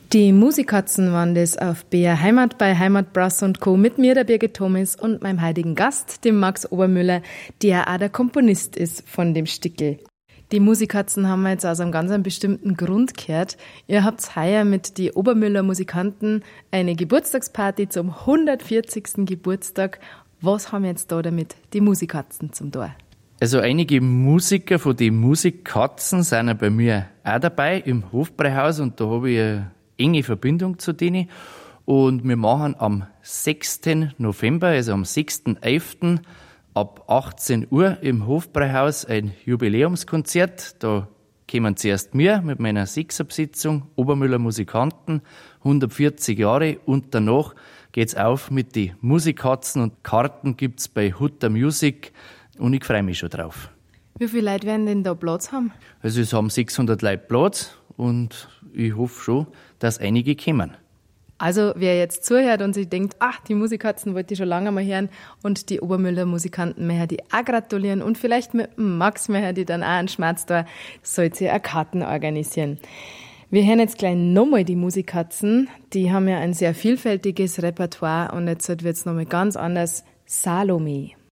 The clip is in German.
Die Musikatzen waren das auf BR Heimat bei Heimatbrass & Co. mit mir, der Birgit Thomas, und meinem heutigen Gast, dem Max Obermüller, der auch der Komponist ist von dem Stickel. Die Musikatzen haben wir jetzt aus einem ganz bestimmten Grund gehört. Ihr habt heuer mit die Obermüller Musikanten eine Geburtstagsparty zum 140. Geburtstag. Was haben jetzt da damit die Musikatzen zum Tor? Also einige Musiker von den Musikkatzen sind ja bei mir auch dabei im Hofbräuhaus und da habe ich eine enge Verbindung zu denen. Und wir machen am 6. November, also am 6.11. ab 18 Uhr im Hofbräuhaus ein Jubiläumskonzert. Da kommen zuerst wir mit meiner Sechserbesetzung, Obermüller Musikanten, 140 Jahre, und danach geht's auf mit den Musikatzen und Karten gibt's bei Hutter Music und ich freue mich schon drauf. Wie viele Leute werden denn da Platz haben? Also es haben 600 Leute Platz und ich hoffe schon, dass einige kommen. Also wer jetzt zuhört und sich denkt, die Musikatzen wollte ich schon lange mal hören und die Obermüller Musikanten möchten die auch gratulieren und vielleicht mit Max möchten die dann auch einen Schmerz da, sollte sie auch Karten organisieren. Wir hören jetzt gleich nochmal die Musikatzen, die haben ja ein sehr vielfältiges Repertoire und jetzt wird es nochmal ganz anders. Salome.